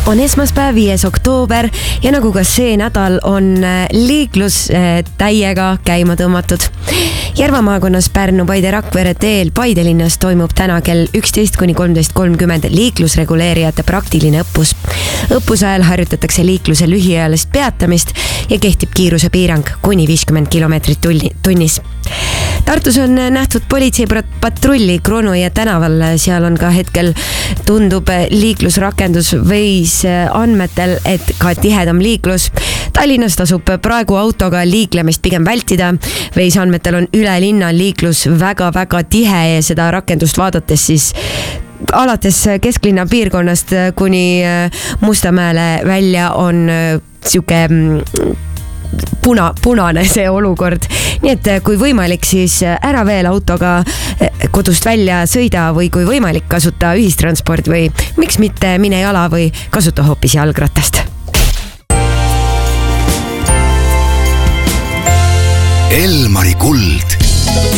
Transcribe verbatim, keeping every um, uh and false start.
On esmaspäev, viies oktoober ja nagu ka see nädal on liiklus täiega käima tõmmatud. Järva maakonnas Pärnu, Paide, Rakvere teel Paide linnas toimub täna kell üksteist kuni kolmteist kolmkümmend liiklusreguleerijate praktiline õppus. Õppuse ajal harjutatakse liikluse lühiajalist peatamist ja kehtib kiirusepiirang kuni viiskümmend kilomeetrit tunnis. Tartus on nähtud politseipatrulli Kroonujõe tänaval, seal on ka hetkel tundub liiklusrakendus Veis andmetel, et ka tihedam liiklus. Tallinnas tasub praegu autoga liiklemist pigem vältida. Veis andmetel on üle linna liiklus väga-väga tihe ja seda rakendust vaadates siis alates kesklinna piirkonnast kuni Mustamäele välja on siuke puna, punane see olukord. Nii et kui võimalik, siis ära veel autoga kodust välja sõida või kui võimalik, kasuta ühistransport või miks mitte mine jala või kasuta hoopis jalgratast. Elmari kuld